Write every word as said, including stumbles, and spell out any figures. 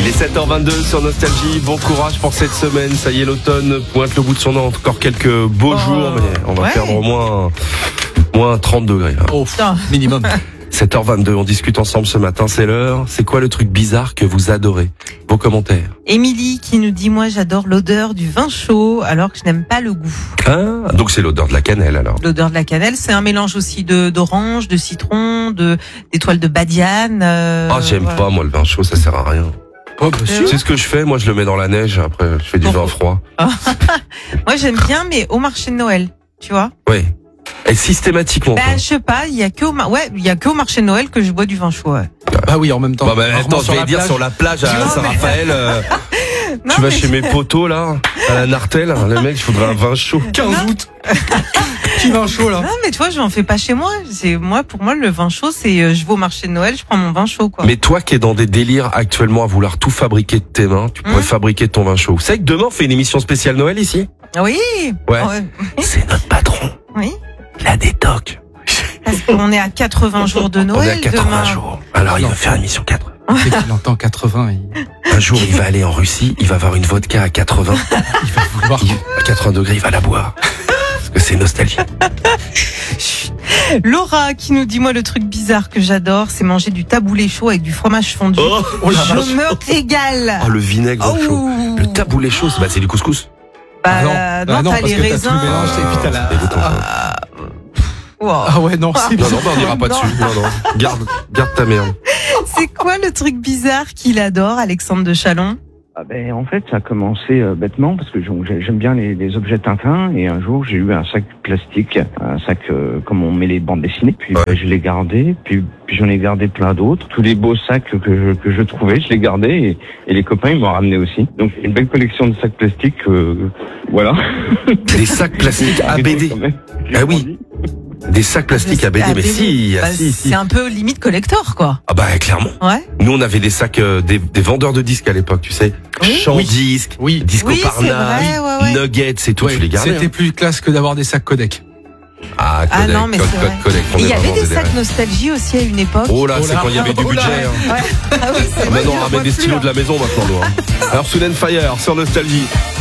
Il est sept heures vingt-deux sur Nostalgie. Bon courage pour cette semaine. Ça y est, l'automne pointe le bout de son nez. Encore quelques beaux oh, jours, mais on va ouais. perdre au moins, moins trente degrés. Là. Oh, minimum. sept heures vingt-deux, on discute ensemble ce matin, c'est l'heure. C'est quoi le truc bizarre que vous adorez? Vos commentaires. Émilie qui nous dit, moi j'adore l'odeur du vin chaud alors que je n'aime pas le goût. Ah, donc c'est l'odeur de la cannelle alors. L'odeur de la cannelle, c'est un mélange aussi de d'orange, de citron, de d'étoiles de badiane. Euh, ah, j'aime voilà. pas moi le vin chaud, ça sert à rien. Oh, bah, tu sais ce que je fais? Moi je le mets dans la neige, après je fais du vin froid. Moi j'aime bien, mais au marché de Noël, tu vois. Oui. Et systématiquement. Bah, je sais pas, il y a que au mar... ouais, il y a que au marché de Noël que je bois du vin chaud. Ouais. Bah oui, en même temps. Bah, bah attends, je vais dire plage. Sur la plage à Saint-Raphaël. Euh, non, tu vas mais... chez mes potos là, à la Nartelle. Le mec, il faudrait un vin chaud. quinze août. Qui vin chaud là? Non, mais tu vois, je n'en fais pas chez moi. C'est moi, pour moi, le vin chaud, c'est euh, je vais au marché de Noël, je prends mon vin chaud, quoi. Mais toi qui es dans des délires actuellement à vouloir tout fabriquer de tes mains, tu pourrais mmh. fabriquer ton vin chaud. Vous savez que demain on fait une émission spéciale Noël ici? Oui. Ouais. ouais. C'est notre patron. Oui. La détoc. Parce qu'on est à quatre-vingts jours de Noël. On est à quatre-vingts demain. jours. Alors il va faire l'émission quatre-vingts. Dès qu'il entend quatre-vingts, il... Un jour, il va aller en Russie, il va avoir une vodka à quatre-vingts. Il va vouloir. Il, à quatre-vingts degrés, il va la boire. Parce que c'est nostalgie. Laura qui nous dit, moi, le truc bizarre que j'adore, c'est manger du taboulé chaud avec du fromage fondu. Oh, oh je me régale. Oh, le vinaigre oh. chaud. Le taboulé chaud, c'est, bah, c'est du couscous. Bah, ah non, non, bah non t'as parce les que raisins. T'as tout le mélange, et puis t'as la... Ah, wow. ah ouais, non, c'est Non, non, bah, on n'ira pas dessus. Non, non. Garde, garde ta merde. C'est quoi le truc bizarre qu'il adore, Alexandre de Chalon? Ah ben, en fait, ça a commencé euh, bêtement parce que j'aime bien les, les objets Tintin et un jour j'ai eu un sac plastique, un sac euh, comme on met les bandes dessinées, puis ouais. euh, je l'ai gardé, puis, puis j'en ai gardé plein d'autres. Tous les beaux sacs que je, que je trouvais, je les gardais et, et les copains ils m'ont ramené aussi. Donc une belle collection de sacs plastiques, euh, voilà. Des sacs plastiques A B D. Ah oui. Des sacs plastiques à B D, mais si, bah, si, si. C'est un peu limite collector, quoi. Ah bah clairement. Ouais. Nous on avait des sacs, euh, des, des vendeurs de disques à l'époque, tu sais. Oui. Chant disque, oui. Disco oui, Parna, ouais, ouais, ouais. Nuggets, c'est tout, ouais, tu les gardais. C'était hein. plus classe que d'avoir des sacs Kodak. Ah, Kodak, ah non, mais code, c'est code, vrai. Kodak. Il y avait des sacs rêves. Nostalgie aussi à une époque. Oh là, oh c'est là. quand il y avait du oh budget. Hein. Ouais. Ah oui, c'est ah, maintenant on ramène des stylos de la maison maintenant. Hein. Alors Soul and Fire sur Nostalgie.